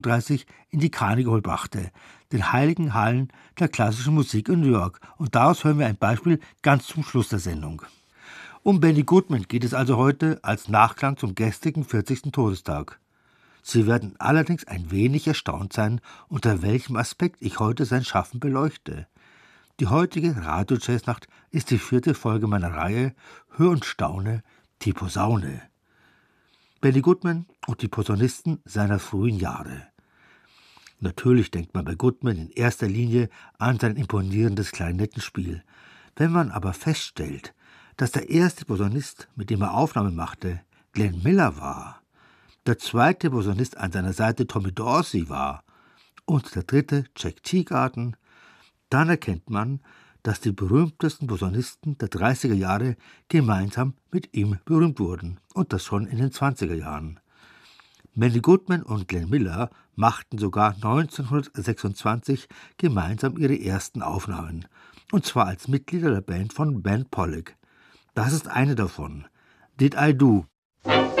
1930 in die Carnegie Hall brachte, den heiligen Hallen der klassischen Musik in New York. Und daraus hören wir ein Beispiel ganz zum Schluss der Sendung. Um Benny Goodman geht es also heute als Nachklang zum gestrigen 40. Todestag. Sie werden allerdings ein wenig erstaunt sein, unter welchem Aspekt ich heute sein Schaffen beleuchte. Die heutige Radio-Jazz-Nacht ist die 4. Folge meiner Reihe Hör und Staune, die Posaune. Benny Goodman und die Posaunisten seiner frühen Jahre. Natürlich denkt man bei Goodman in erster Linie an sein imponierendes Klarinettenspiel. Wenn man aber feststellt, dass der erste Posaunist, mit dem er Aufnahmen machte, Glenn Miller war, der zweite Posaunist an seiner Seite Tommy Dorsey war und der dritte Jack Teagarden, dann erkennt man, dass die berühmtesten Posaunisten der 30er Jahre gemeinsam mit ihm berühmt wurden, und das schon in den 20er Jahren. Benny Goodman und Glenn Miller machten sogar 1926 gemeinsam ihre ersten Aufnahmen, und zwar als Mitglieder der Band von Ben Pollack. Das ist eine davon, Did I Do?